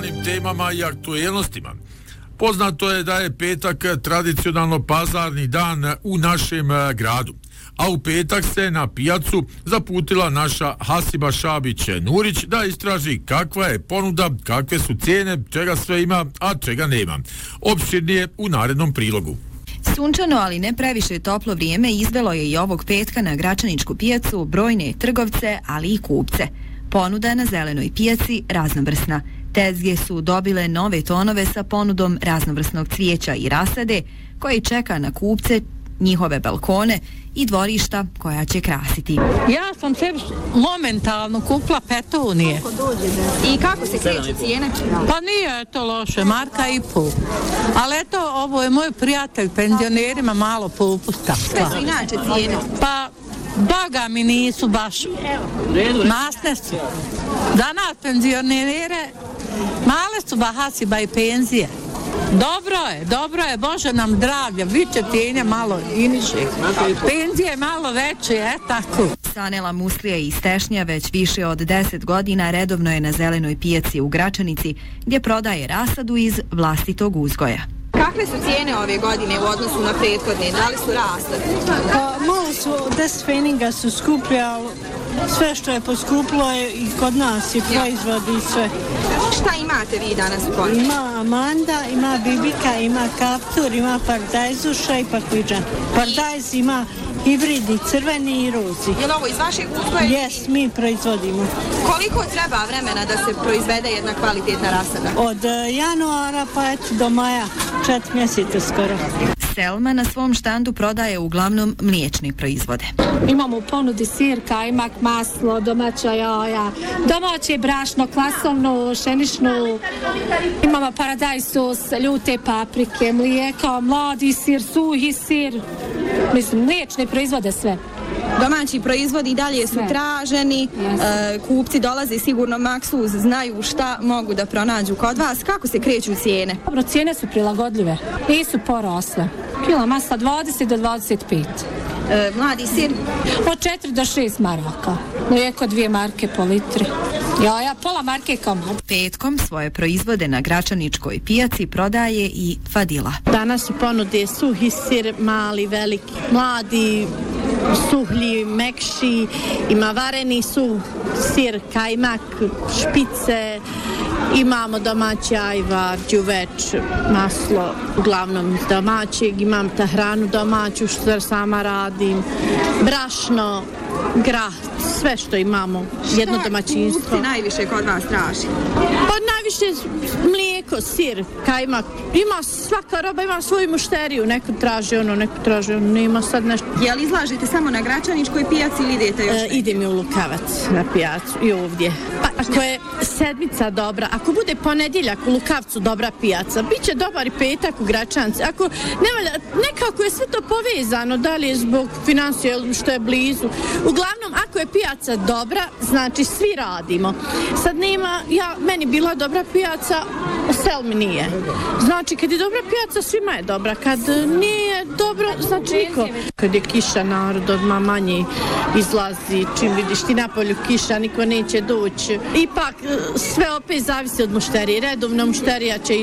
aktualnim temama i aktuelnostima. Poznato je da je petak tradicionalno pazarni dan u našem gradu. A u petak se na pijacu zaputila naša Hasiba Šabić-Nurić da istraži kakva je ponuda, kakve su cijene, čega sve ima, a čega nema. Opširnije u narednom prilogu. Sunčano, ali ne previše toplo vrijeme izvelo je i ovog petka na Gračaničku pijacu brojne trgovce, ali i kupce. Ponuda na zelenoj pijaci raznovrsna. Tezge su dobile nove tonove sa ponudom raznovrsnog cvijeća i rasade, koji čeka na kupce, njihove balkone i dvorišta koja će krasiti. Ja sam sebi momentalno kupila petunije. I kako se kreću cijene? Pa nije to loše, marka i pol. Ali eto, ovo je moj prijatelj penzionerima malo popusta. Sve su inače cijene? Pa, Boga mi nisu baš masne su. Za nas penzionere male su Hasiba i penzije. Dobro je, Bože nam zdravlja, bit će tijenja malo iniše, penzije malo veće, tako. Sanela Muslija iz Tešnja već više od 10 godina redovno je na zelenoj pijaci u Gračanici, gdje prodaje rasadu iz vlastitog uzgoja. Kakve su cijene ove godine u odnosu na prethodne? Da li su rasle? Pa, malo su, 10 feninga su skuplje, ali sve što je poskupilo je i kod nas i proizvodi i sve. Šta imate vi danas u ponudi? Ima Amanda, ima Bibika, ima Kaptur, ima Paradajzuša i Pakviđan. Paradajz ima hibridi, crveni i rozi. Je li ovo iz vašeg uzgoja? Jes, mi proizvodimo. Koliko treba vremena da se proizvede jedna kvalitetna rasada? Od januara pa eto do maja, 4 mjeseca skoro. Selma na svom štandu prodaje uglavnom mliječne proizvode. Imamo u ponudi sir, kajmak, maslo, domaća jaja, domaće brašno, klasovno, šenišno. Imamo paradajz sos, ljute paprike, mlijeko, mladi sir, suhi sir. Mislim, mliječne proizvode sve. Domaći proizvodi i dalje su traženi, kupci dolaze sigurno maksuz, znaju šta mogu da pronađu kod vas. Kako se kreću cijene? Dobro, cijene su prilagodljive, nisu porasle. Kila masa 20 do 25. Mladi sir? Od 4 do 6 maraka. Mlijeko 2 marke po litri. Ja pola marke komad. Petkom svoje proizvode na Gračaničkoj pijaci prodaje i Fadila. Danas u ponudi suhi sir, mali, veliki, mladi, suhlji, mekši, ima vareni sir, kajmak, špice, imamo domaći ajvar, đuveč, maslo, uglavnom domaćeg, imam hranu domaću što sama radim, brašno, grah, sve što imamo, jedno domaćinstvo. Šta kupci najviše kod vas traži? Pa najviše mlijeko, sir, kajmak, ima svaka roba, ima svoju mušteriju, neko traži ono, nema sad nešto. Je li izlažete samo na Gračaničkoj pijaci ili idete još? Idem i u Lukavac na pijacu i ovdje. Pa ako je sedmica dobra, ako bude ponedjeljak u Lukavcu dobra pijaca, bit će dobar i petak u Gračanci. Ako ne valja, nekako je sve to povezano, da li je zbog financija ili što je blizu. Uglavnom, ako je pijaca dobra, znači svi radimo. Sad nema, meni bila dobra pijaca, Selmi nije. Znači, kad je dobra pijaca, svima je dobra. Kad nije dobro, znači niko. Kad je kiša, narod odmah manje izlazi. Čim vidiš ti na polju kiša, niko neće doći. Ipak, sve opet zavisi od mušterije. Redovna mušterija će